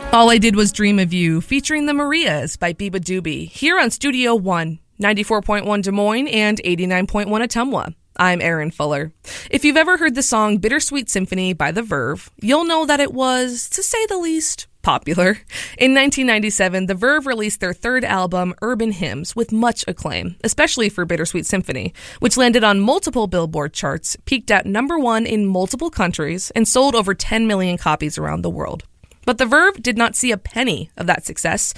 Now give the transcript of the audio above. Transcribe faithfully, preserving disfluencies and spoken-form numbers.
All I Did Was Dream of You, featuring the Marias by Biba Doobie, here on Studio One, ninety-four point one Des Moines and eighty-nine point one Ottumwa. I'm Erin Fuller. If you've ever heard the song Bittersweet Symphony by The Verve, you'll know that it was, to say the least, popular. In nineteen ninety-seven, The Verve released their third album, Urban Hymns, with much acclaim, especially for Bittersweet Symphony, which landed on multiple Billboard charts, peaked at number one in multiple countries, and sold over ten million copies around the world. But The Verve did not see a penny of that success